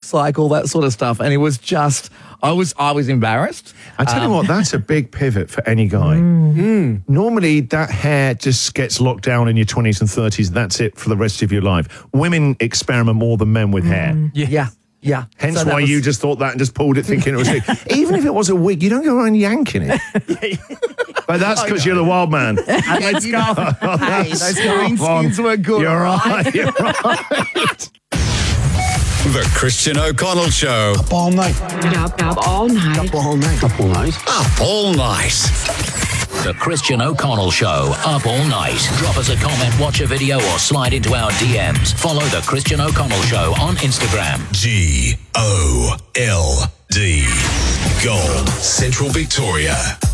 like all that sort of stuff. And it was just, I was embarrassed. I tell you what, that's a big pivot for any guy. Normally, that hair just gets locked down in your 20s and 30s. That's it for the rest of your life. Women experiment more than men with hair. Yeah. Hence So why you just thought that and just pulled it thinking it was wig. Even if it was a wig, you don't go around yanking it. But that's because you're the wild man. Let's go. Hey, those green skins were good. You're right. You're right. The Christian O'Connell Show. Up all night. Up all night. Up all night. Up all night. Up all night. The Christian O'Connell Show, up all night. Drop us a comment, watch a video, or slide into our DMs. Follow The Christian O'Connell Show on Instagram. GOLD. Gold. Central Victoria.